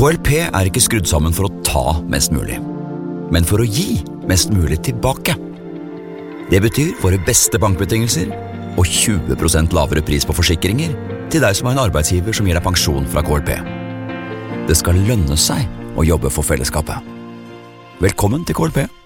KLP er ikke skrudd sammen for å ta mest mulig, men for å gi mest mulig tilbake. Det betyr våre beste bankbetingelser og 20% lavere pris på forsikringer til deg som har en arbeidsgiver som gir deg pensjon fra KLP. Det skal lønne seg å jobbe for fellesskapet. Velkommen til KLP.